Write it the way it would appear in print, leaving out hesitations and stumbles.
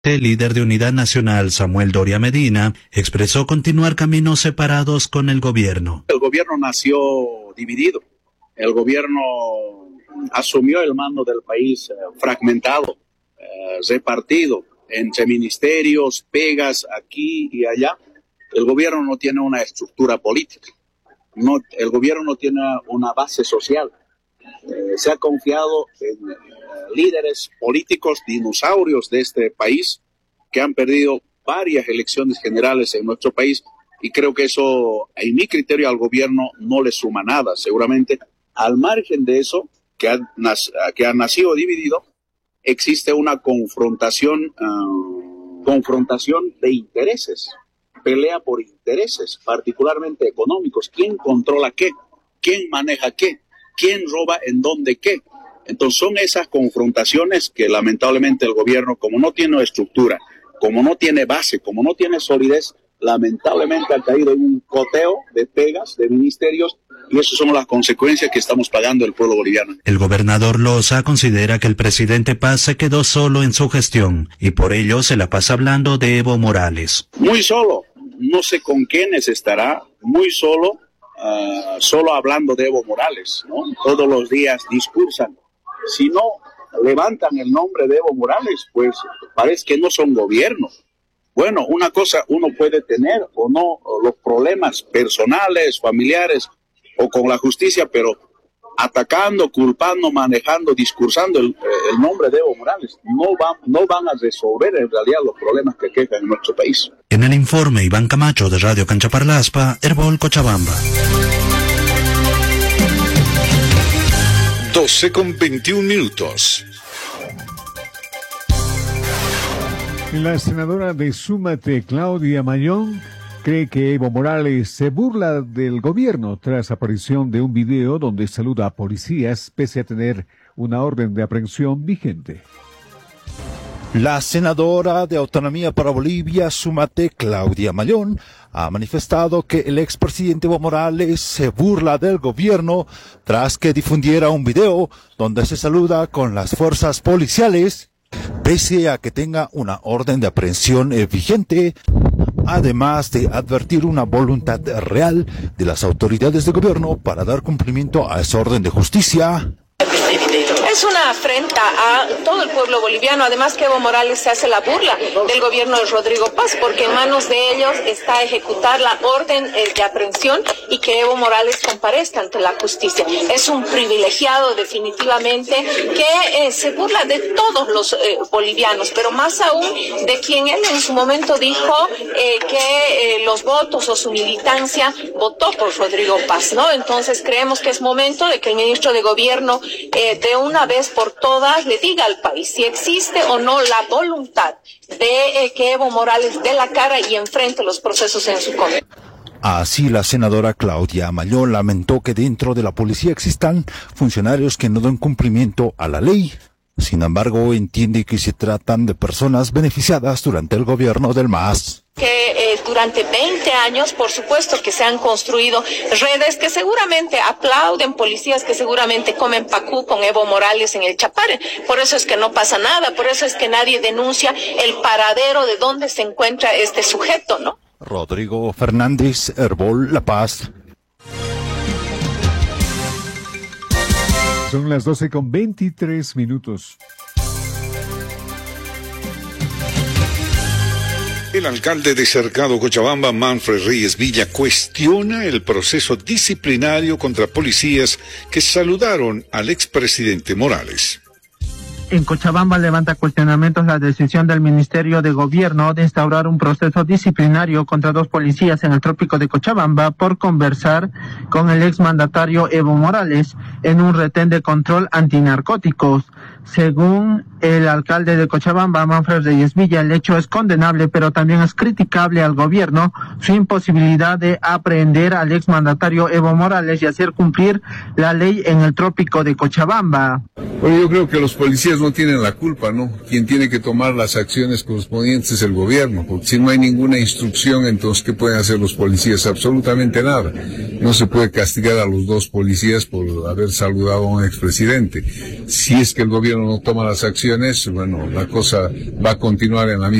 El líder de Unidad Nacional, Samuel Doria Medina, expresó continuar caminos separados con el gobierno. El gobierno nació dividido. El gobierno asumió el mando del país fragmentado, repartido entre ministerios, pegas aquí y allá. El gobierno no tiene una estructura política. El gobierno no tiene una base social. Se ha confiado en líderes políticos dinosaurios de este país que han perdido varias elecciones generales en nuestro país, y creo que eso, en mi criterio, al gobierno no le suma nada. Seguramente, al margen de eso, que ha nacido dividido, existe una confrontación de intereses, pelea por intereses, particularmente económicos. ¿Quién controla qué? ¿Quién maneja qué? ¿Quién roba en dónde qué? Entonces son esas confrontaciones que lamentablemente el gobierno, como no tiene estructura, como no tiene base, como no tiene solidez, lamentablemente ha caído en un coteo de pegas, de ministerios, y esas son las consecuencias que estamos pagando el pueblo boliviano. El gobernador Loza considera que el presidente Paz se quedó solo en su gestión y por ello se la pasa hablando de Evo Morales. Muy solo, no sé con quiénes estará, muy solo, solo hablando de Evo Morales, ¿no? Todos los días discursan. Si no levantan el nombre de Evo Morales, pues parece que no son gobiernos. Bueno, una cosa uno puede tener o no los problemas personales, familiares o con la justicia, pero atacando, culpando, manejando, discursando el nombre de Evo Morales no van a resolver en realidad los problemas que quejan en nuestro país. En el informe, Iván Camacho de Radio Canchaparlaspa, Herbol, Cochabamba. 12:21. La senadora de Súmate, Claudia Mayón, cree que Evo Morales se burla del gobierno tras aparición de un video donde saluda a policías pese a tener una orden de aprehensión vigente. La senadora de Autonomía para Bolivia, Súmate, Claudia Mayón, ha manifestado que el expresidente Evo Morales se burla del gobierno tras que difundiera un video donde se saluda con las fuerzas policiales, pese a que tenga una orden de aprehensión vigente, además de advertir una voluntad real de las autoridades de gobierno para dar cumplimiento a esa orden de justicia. Es una afrenta a todo el pueblo boliviano, además que Evo Morales se hace la burla del gobierno de Rodrigo Paz, porque en manos de ellos está ejecutar la orden de aprehensión y que Evo Morales comparezca ante la justicia. Es un privilegiado definitivamente que se burla de todos los bolivianos, pero más aún de quien él en su momento dijo que los votos o su militancia votó por Rodrigo Paz, ¿no? Entonces creemos que es momento de que el ministro de Gobierno de una vez por todas le diga al país si existe o no la voluntad de que Evo Morales dé la cara y enfrente los procesos en su contra. Así la senadora Claudia Mayón lamentó que dentro de la policía existan funcionarios que no dan cumplimiento a la ley. Sin embargo, entiende que se tratan de personas beneficiadas durante el gobierno del MAS. Que durante 20 años, por supuesto que se han construido redes que seguramente aplauden, policías que seguramente comen pacú con Evo Morales en el Chapare. Por eso es que no pasa nada, por eso es que nadie denuncia el paradero de dónde se encuentra este sujeto, ¿no? Rodrigo Fernández, Herbol, La Paz. Son las 12:23. El alcalde de Cercado, Cochabamba, Manfred Reyes Villa, cuestiona el proceso disciplinario contra policías que saludaron al expresidente Morales. En Cochabamba levanta cuestionamientos la decisión del Ministerio de Gobierno de instaurar un proceso disciplinario contra 2 policías en el trópico de Cochabamba por conversar con el exmandatario Evo Morales en un retén de control antinarcóticos. Según el alcalde de Cochabamba, Manfred Reyes Villa, el hecho es condenable, pero también es criticable al gobierno su imposibilidad de apreender al exmandatario Evo Morales y hacer cumplir la ley en el trópico de Cochabamba. Bueno, yo creo que los policías no tienen la culpa, ¿no? Quien tiene que tomar las acciones correspondientes es el gobierno, porque si no hay ninguna instrucción, entonces ¿qué pueden hacer los policías? Absolutamente nada. No se puede castigar a los 2 policías por haber saludado a un expresidente. Si es que el gobierno gobierno no toma las acciones, bueno, la cosa va a continuar en la misma